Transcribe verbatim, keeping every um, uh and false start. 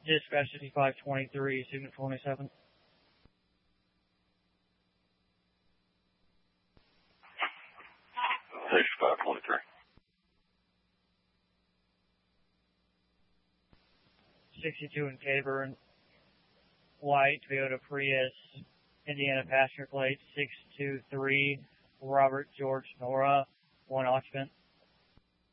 Dispatch fifty-five twenty-three, Signal twenty-seven. fifty-five twenty-three. sixty-two in Caburn. White Toyota Prius, Indiana passenger plate six two three, Robert George Nora, one occupant.